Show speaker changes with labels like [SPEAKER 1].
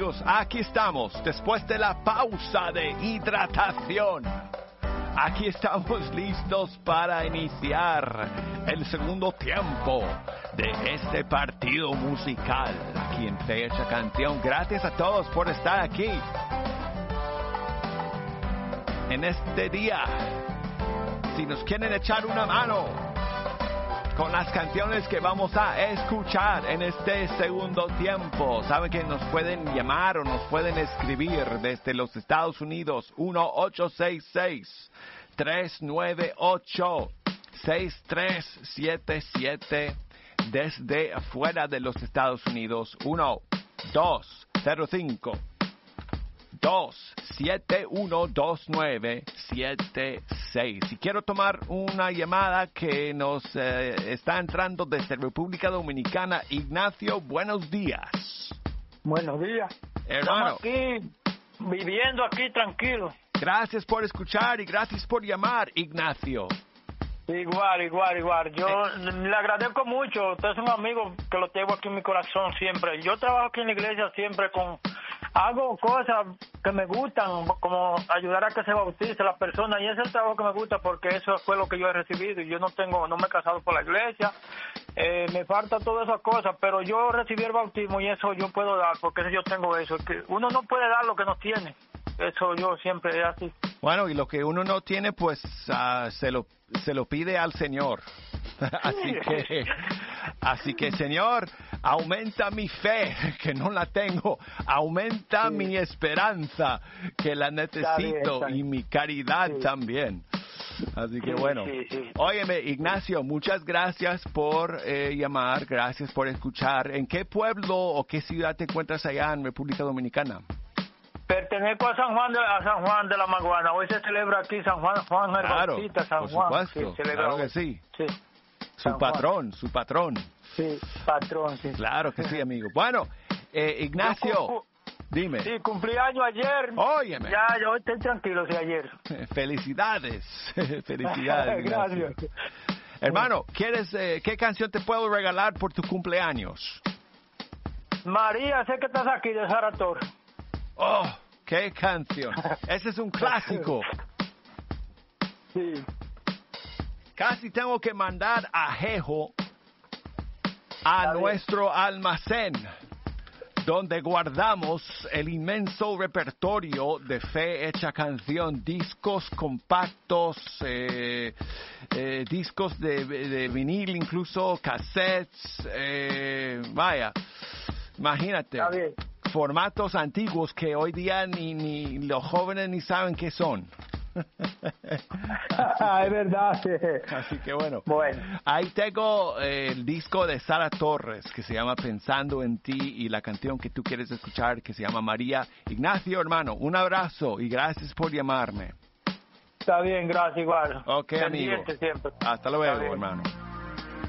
[SPEAKER 1] amigos, aquí estamos, después de la pausa de hidratación. Aquí estamos listos para iniciar el segundo tiempo de este partido musical aquí en Fecha Canción. Gracias a todos por estar aquí en este día. Si nos quieren echar una mano con las canciones que vamos a escuchar en este segundo tiempo, saben que nos pueden llamar o nos pueden escribir desde los Estados Unidos. 1-866-398-6377. Desde afuera de los Estados Unidos, 1-205-271-2976. Y quiero tomar una llamada que nos está entrando desde República Dominicana. Ignacio, buenos días.
[SPEAKER 2] Buenos días.
[SPEAKER 1] Hermano.
[SPEAKER 2] Estamos aquí, viviendo aquí tranquilo.
[SPEAKER 1] Gracias por escuchar y gracias por llamar, Ignacio.
[SPEAKER 2] Igual. Yo le agradezco mucho. Usted es un amigo que lo tengo aquí en mi corazón siempre. Yo trabajo aquí en la iglesia siempre hago cosas que me gustan, como ayudar a que se bautice la persona, y ese es el trabajo que me gusta porque eso fue lo que yo he recibido, y yo no me he casado por la iglesia, me falta todas esas cosas, pero yo recibí el bautismo y eso yo puedo dar, porque yo tengo eso, que uno no puede dar lo que no tiene. Eso yo siempre es así.
[SPEAKER 1] Bueno, y lo que uno no tiene, pues se lo pide al Señor. Así que, Señor, aumenta mi fe, que no la tengo. Aumenta mi esperanza, que la necesito,
[SPEAKER 2] está bien.
[SPEAKER 1] Y mi caridad también. Así que bueno. Óyeme, Ignacio, muchas gracias por llamar, gracias por escuchar. ¿En qué pueblo o qué ciudad te encuentras allá en República Dominicana?
[SPEAKER 2] Pertenezco a San Juan de la Maguana. Hoy se celebra aquí San Juan el Bautista, San Juan.
[SPEAKER 1] Por supuesto, claro que sí. Su patrón.
[SPEAKER 2] Sí, patrón, sí.
[SPEAKER 1] Claro que sí, amigo. Bueno, Ignacio, dime.
[SPEAKER 2] Sí, cumplí año ayer.
[SPEAKER 1] Óyeme.
[SPEAKER 2] Ya, yo estoy tranquilo, sí, ayer.
[SPEAKER 1] Felicidades. Felicidades, Ignacio.
[SPEAKER 2] Gracias.
[SPEAKER 1] Hermano, qué canción te puedo regalar por tu cumpleaños?
[SPEAKER 2] María, sé que estás aquí, de Sara Torres.
[SPEAKER 1] Oh, qué canción. Ese es un clásico.
[SPEAKER 2] Sí.
[SPEAKER 1] Casi tengo que mandar a Jejo a nuestro almacén, donde guardamos el inmenso repertorio de Fe Hecha Canción, discos compactos, discos de vinil, incluso cassettes, vaya, imagínate.
[SPEAKER 2] Está bien.
[SPEAKER 1] Formatos antiguos que hoy día ni los jóvenes ni saben qué son.
[SPEAKER 2] Es verdad.
[SPEAKER 1] Así que bueno,
[SPEAKER 2] Bueno.
[SPEAKER 1] Ahí tengo el disco de Sara Torres que se llama Pensando en Ti, y la canción que tú quieres escuchar que se llama María. Ignacio, hermano, un abrazo y gracias por llamarme.
[SPEAKER 2] Está bien, gracias igual.
[SPEAKER 1] Ok, amigo.
[SPEAKER 2] Siempre.
[SPEAKER 1] Hasta luego, hermano.